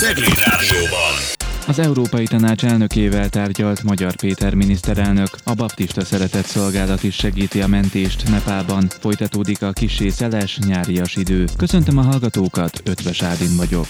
Cegléd Rádióban. Az Európai Tanács elnökével tárgyalt Magyar Péter miniszterelnök. A baptista szeretetszolgálat is segíti a mentést Nepálban. Folytatódik a kissé szeles, nyárias idő. Köszöntöm a hallgatókat, Ötvös Ádin vagyok.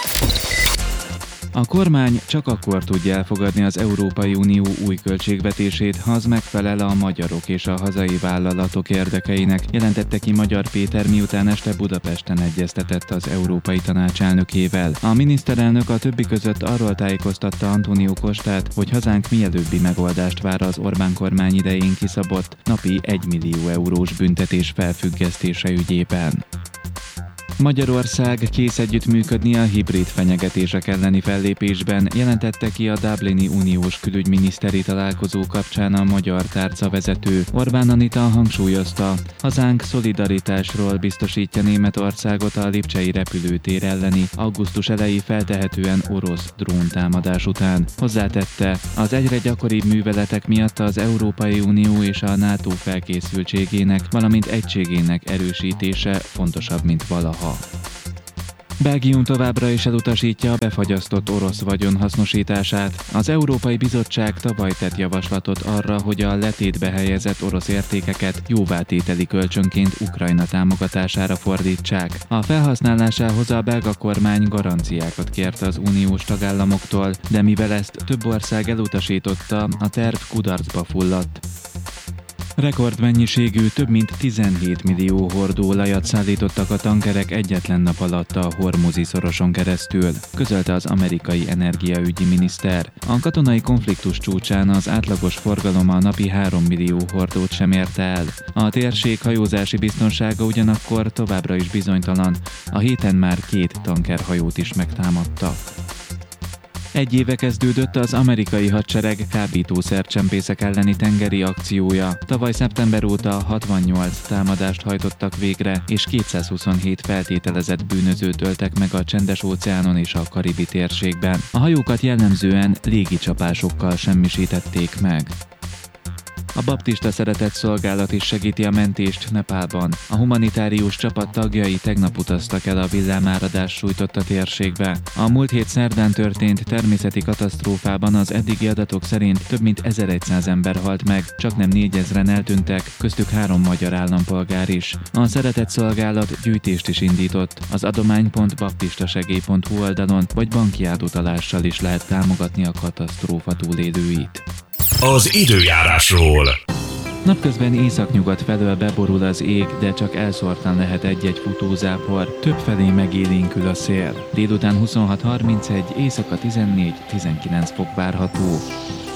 A kormány csak akkor tudja elfogadni az Európai Unió új költségvetését, ha az megfelel a magyarok és a hazai vállalatok érdekeinek, jelentette ki Magyar Péter, miután este Budapesten egyeztetett az Európai Tanács elnökével. A miniszterelnök a többi között arról tájékoztatta Antónió Costát, hogy hazánk mielőbbi megoldást vár az Orbán kormány idején kiszabott napi 1 millió eurós büntetés felfüggesztése ügyében. Magyarország kész együttműködni a hibrid fenyegetések elleni fellépésben, jelentette ki a Dublini uniós külügyminiszteri találkozó kapcsán a magyar tárcavezető. Orbán Anita hangsúlyozta, hazánk szolidaritásról biztosítja Németországot a lipcsei repülőtér elleni augusztus eleji feltehetően orosz dróntámadás után. Hozzátette, az egyre gyakoribb műveletek miatt az Európai Unió és a NATO felkészültségének, valamint egységének erősítése fontosabb, mint valaha. Belgium továbbra is elutasítja a befagyasztott orosz vagyon hasznosítását. Az Európai Bizottság tavaly tett javaslatot arra, hogy a letétbe helyezett orosz értékeket jóvátételi kölcsönként Ukrajna támogatására fordítsák. A felhasználásához a belga kormány garanciákat kért az uniós tagállamoktól, de mivel ezt több ország elutasította, a terv kudarcba fulladt. Rekordmennyiségű, több mint 17 millió hordó olajat szállítottak a tankerek egyetlen nap alatt a Hormuzi szoroson keresztül, közölte az amerikai energiaügyi miniszter. A katonai konfliktus csúcsán az átlagos forgalom a napi 3 millió hordót sem érte el. A térség hajózási biztonsága ugyanakkor továbbra is bizonytalan, a héten már 2 tankerhajót is megtámadtak. Egy éve kezdődött az amerikai hadsereg kábítószercsempészek elleni tengeri akciója. Tavaly szeptember óta 68 támadást hajtottak végre, és 227 feltételezett bűnözőt öltek meg a Csendes-óceánon és a Karibi térségben. A hajókat jellemzően légicsapásokkal semmisítették meg. A baptista szeretetszolgálat is segíti a mentést Nepálban. A humanitárius csapat tagjai tegnap utaztak el a villámáradás sújtotta térségbe. A múlt hét szerdán történt természeti katasztrófában az eddigi adatok szerint több mint 1100 ember halt meg, csaknem 4000-en eltűntek, köztük 3 magyar állampolgár is. A szeretetszolgálat gyűjtést is indított. Az adomány.baptistasegély.hu oldalon vagy banki átutalással is lehet támogatni a katasztrófa túlélőit. Az időjárásról. Napközben északnyugat felől beborul az ég, de csak elszórtan lehet egy-egy futózápor, többfelé megélénkül a szél. Délután 26-31, éjszaka 14-19 fok várható.